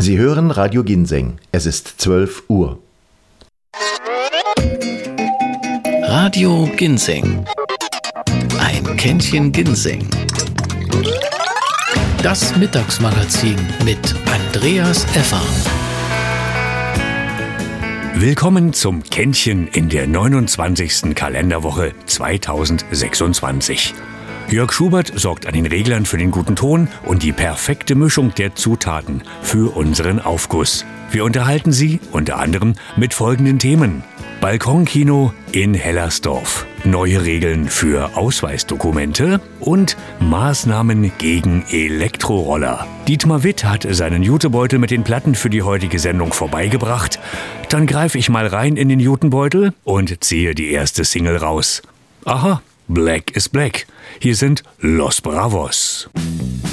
Sie hören Radio Ginseng. Es ist 12 Uhr. Radio Ginseng. Ein Kännchen Ginseng. Das Mittagsmagazin mit Andreas Effer. Willkommen zum Kännchen in der 29. Kalenderwoche 2026. Jörg Schubert sorgt an den Reglern für den guten Ton und die perfekte Mischung der Zutaten für unseren Aufguss. Wir unterhalten Sie unter anderem mit folgenden Themen: Balkonkino in Hellersdorf, neue Regeln für Ausweisdokumente und Maßnahmen gegen Elektroroller. Dietmar Witt hat seinen Jutebeutel mit den Platten für die heutige Sendung vorbeigebracht. Dann greife ich mal rein in den Jutebeutel und ziehe die erste Single raus. Aha, Black is Black. Hier sind Los Bravos.